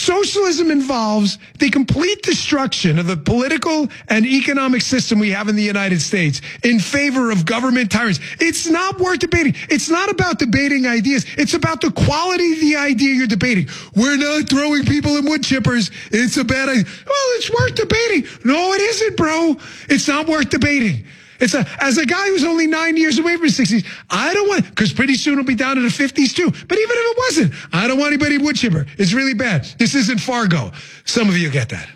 Socialism involves the complete destruction of the political and economic system we have in the United States in favor of government tyrants. It's not worth debating. It's not about debating ideas. It's about the quality of the idea you're debating. We're not throwing people in wood chippers. It's a bad idea. Well, it's worth debating. No, it isn't, bro. It's not worth debating. As a guy who's only 9 years away from his 60s, I don't want, because pretty soon it'll be down to the 50s too. But even if it wasn't, I don't want anybody wood chipper. It's really bad. This isn't Fargo. Some of you get that.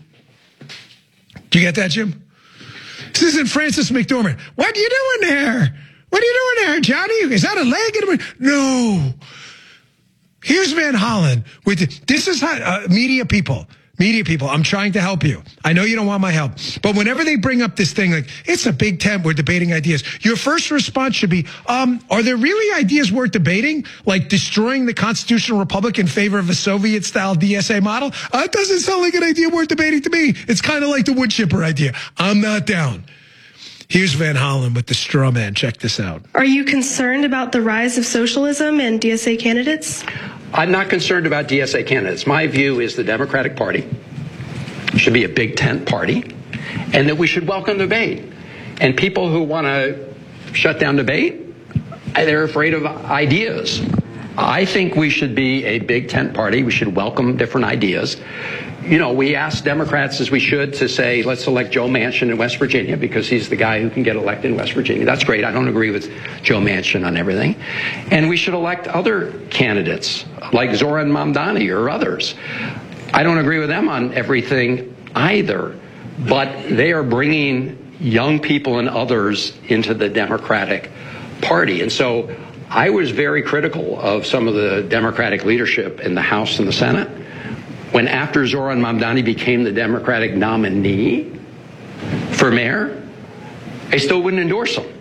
Do you get that, Jim? This isn't Francis McDormand. What are you doing there? What are you doing there, Johnny? Is that a leg? No. Here's Van Hollen with this is how media people, I'm trying to help you. I know you don't want my help. But whenever they bring up this thing, like, it's a big tent, we're debating ideas, your first response should be, are there really ideas worth debating? Like destroying the constitutional republic in favor of a Soviet-style DSA model? That doesn't sound like an idea worth debating to me. It's kind of like the wood chipper idea. I'm not down. Here's Van Hollen with the straw man. Check this out. Are you concerned about the rise of socialism and DSA candidates? I'm not concerned about DSA candidates. My view is the Democratic Party should be a big tent party and that we should welcome debate. And people who want to shut down debate, they're afraid of ideas. I think we should be a big tent party. We should welcome different ideas. You know, we asked Democrats, as we should, to say, let's elect Joe Manchin in West Virginia because he's the guy who can get elected in West Virginia. That's great. I don't agree with Joe Manchin on everything. And we should elect other candidates like Zoran Mamdani or others. I don't agree with them on everything either, but they are bringing young people and others into the Democratic Party. And so I was very critical of some of the Democratic leadership in the House and the Senate when, after Zoran Mamdani became the Democratic nominee for mayor, I still wouldn't endorse him.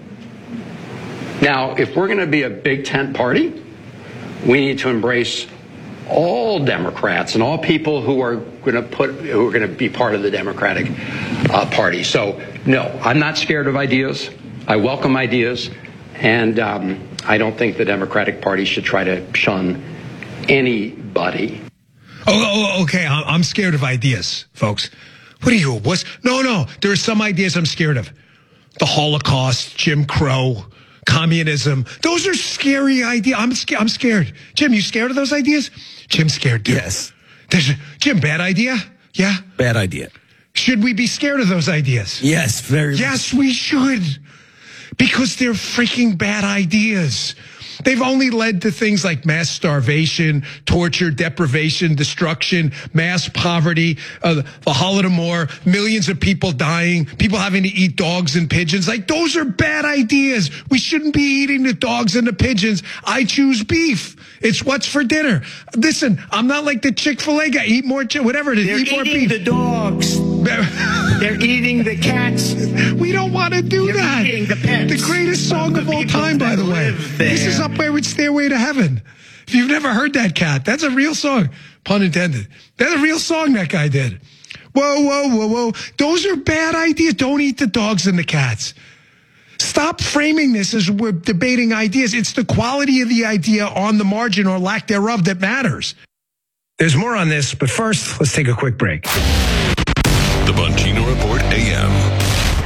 Now, if we're going to be a big tent party, we need to embrace all Democrats and all people who are going to be part of the Democratic Party. So, no, I'm not scared of ideas. I welcome ideas, and I don't think the Democratic Party should try to shun anybody. Oh, okay. I'm scared of ideas, folks. What are you, a wuss? No. There are some ideas I'm scared of. The Holocaust, Jim Crow, communism. Those are scary ideas. I'm scared. Jim, you scared of those ideas? Jim's scared, dude. Yes. Jim, bad idea? Yeah? Bad idea. Should we be scared of those ideas? Yes, very much. Yes, we should. Because they're freaking bad ideas. They've only led to things like mass starvation, torture, deprivation, destruction, mass poverty, the Holodomor, millions of people dying, people having to eat dogs and pigeons. Like, those are bad ideas. We shouldn't be eating the dogs and the pigeons. I choose beef. It's what's for dinner. Listen, I'm not like the Chick-fil-A guy. Eat more, whatever it is. They're eat more eating beef. the dogs. They're eating the cats. We don't want to do that. Eating the pets. The greatest song of all time, by the way. This is Up Where Would Stairway to Heaven. If you've never heard that, cat, that's a real song. Pun intended. That's a real song that guy did. Whoa. Those are bad ideas. Don't eat the dogs and the cats. Stop framing this as we're debating ideas. It's the quality of the idea on the margin or lack thereof that matters. There's more on this, but first, let's take a quick break. The Bongino Report AM.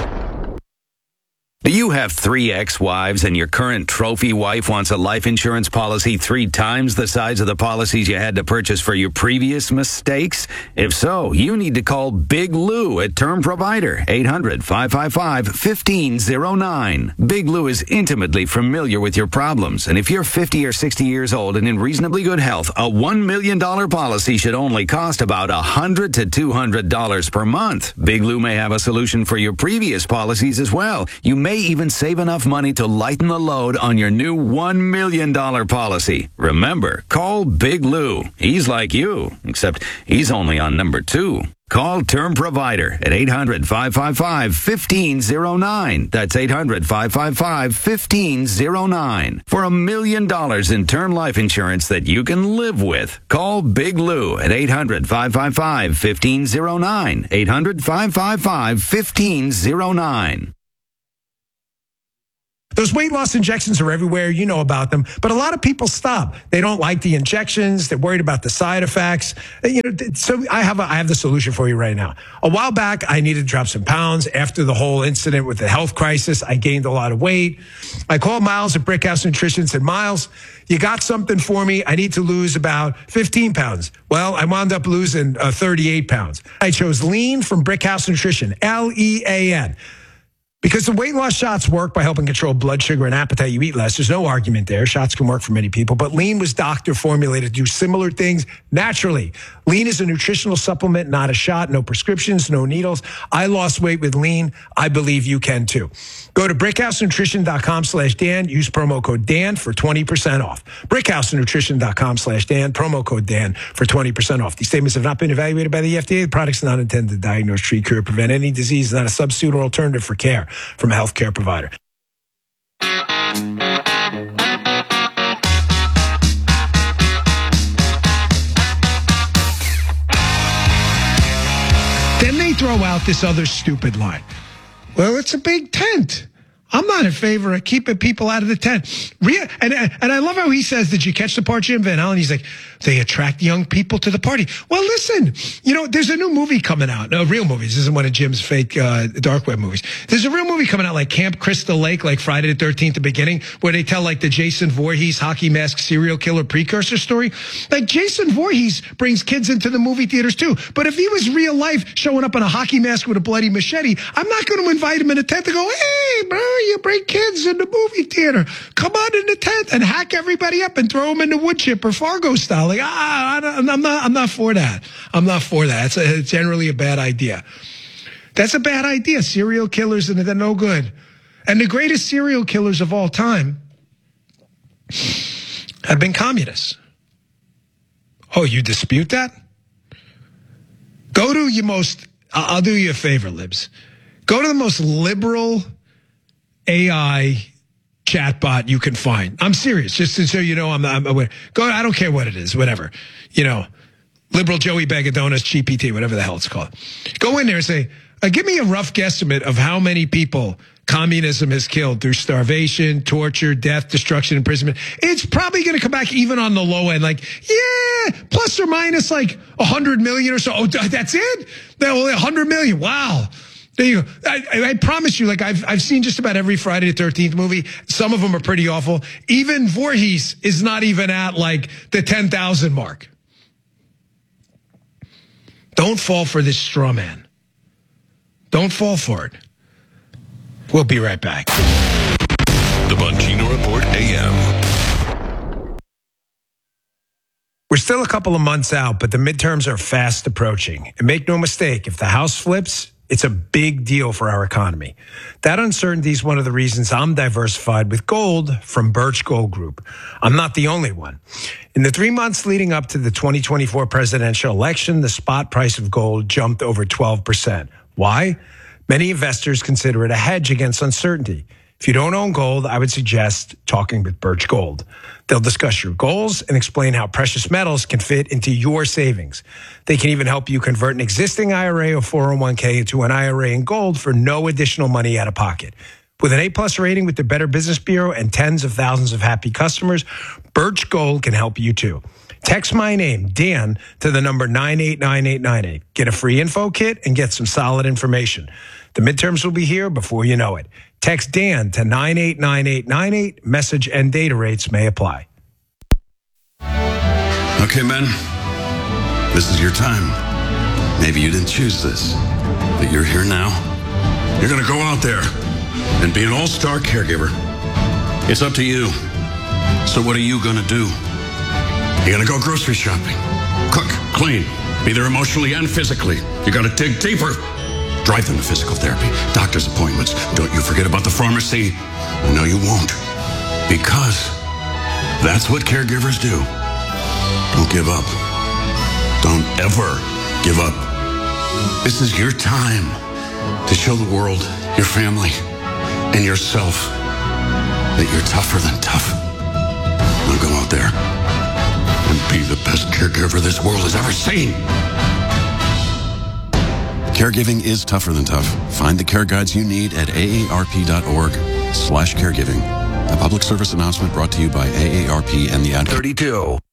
Do you have 3 ex-wives and your current trophy wife wants a life insurance policy 3 times the size of the policies you had to purchase for your previous mistakes? If so, you need to call Big Lou at Term Provider, 800-555-1509. Big Lou is intimately familiar with your problems, and if you're 50 or 60 years old and in reasonably good health, a $1 million policy should only cost about $100 to $200 per month. Big Lou may have a solution for your previous policies as well. You may even save enough money to lighten the load on your new $1 million policy. Remember, call Big Lou. He's like you, except he's only on number 2. Call Term Provider at 800-555-1509. That's 800-555-1509. For $1 million in term life insurance that you can live with. Call Big Lou at 800-555-1509. 800-555-1509. Those weight loss injections are everywhere. You know about them. But a lot of people stop. They don't like the injections. They're worried about the side effects. So I have the solution for you right now. A while back, I needed to drop some pounds. After the whole incident with the health crisis, I gained a lot of weight. I called Miles at Brickhouse Nutrition and said, Miles, you got something for me? I need to lose about 15 pounds. Well, I wound up losing 38 pounds. I chose Lean from Brickhouse Nutrition, Lean. Because the weight loss shots work by helping control blood sugar and appetite, you eat less. There's no argument there. Shots can work for many people. But Lean was doctor formulated to do similar things naturally. Lean is a nutritional supplement, not a shot. No prescriptions, no needles. I lost weight with Lean. I believe you can too. Go to brickhousenutrition.com/Dan. Use promo code Dan for 20% off. brickhousenutrition.com/Dan. Promo code Dan for 20% off. These statements have not been evaluated by the FDA. The products are not intended to diagnose, treat, cure, prevent any disease. Not a substitute or alternative for care from a healthcare provider. Then they throw out this other stupid line. Well, it's a big tent. I'm not in favor of keeping people out of the tent. And I love how he says, did you catch the part, Jim Van Allen? He's like, they attract young people to the party. Well, listen, there's a new movie coming out. No, real movies. This isn't one of Jim's fake dark web movies. There's a real movie coming out like Camp Crystal Lake, like Friday the 13th, the beginning, where they tell like the Jason Voorhees hockey mask serial killer precursor story. Like Jason Voorhees brings kids into the movie theaters too. But if he was real life showing up in a hockey mask with a bloody machete, I'm not going to invite him in a tent to go, hey, bro, you bring kids in the movie theater. Come on in the tent and hack everybody up and throw them in the wood chip or Fargo style. Like, I'm not for that. I'm not for that. It's generally a bad idea. That's a bad idea. Serial killers, and they're no good. And the greatest serial killers of all time have been communists. Oh, you dispute that? Go to your most, I'll do you a favor, Libs. Go to the most liberal AI chatbot you can find. I'm serious, just so you know. Go. I don't care what it is, whatever. Liberal Joey Bag of Donuts, GPT, whatever the hell it's called. Go in there and say, give me a rough guesstimate of how many people communism has killed through starvation, torture, death, destruction, imprisonment. It's probably going to come back even on the low end, like, plus or minus like 100 million or so. Oh, that's it? 100 million. Wow. There you go. I promise you, like I've seen just about every Friday the 13th movie. Some of them are pretty awful. Even Voorhees is not even at like the 10,000 mark. Don't fall for this straw man. Don't fall for it. We'll be right back. The Bongino Report AM. We're still a couple of months out, but the midterms are fast approaching. And make no mistake, if the House flips, it's a big deal for our economy. That uncertainty is one of the reasons I'm diversified with gold from Birch Gold Group. I'm not the only one. In the 3 months leading up to the 2024 presidential election, the spot price of gold jumped over 12%. Why? Many investors consider it a hedge against uncertainty. If you don't own gold, I would suggest talking with Birch Gold. They'll discuss your goals and explain how precious metals can fit into your savings. They can even help you convert an existing IRA or 401k into an IRA in gold for no additional money out of pocket. With an A+ rating with the Better Business Bureau and tens of thousands of happy customers, Birch Gold can help you too. Text my name, Dan, to the number 989898. Get a free info kit and get some solid information. The midterms will be here before you know it. Text Dan to 989898. Message and data rates may apply. Okay, men. This is your time. Maybe you didn't choose this, but you're here now. You're going to go out there and be an all-star caregiver. It's up to you. So what are you going to do? You're going to go grocery shopping, cook, clean, be there emotionally and physically. You got to dig deeper. Drive them to physical therapy, doctor's appointments. Don't you forget about the pharmacy. No, you won't. Because that's what caregivers do. Don't give up. Don't ever give up. This is your time to show the world, your family, and yourself that you're tougher than tough. Now go out there and be the best caregiver this world has ever seen. Caregiving is tougher than tough. Find the care guides you need at aarp.org. AARP.org/caregiving. A public service announcement brought to you by AARP and the Ad 32.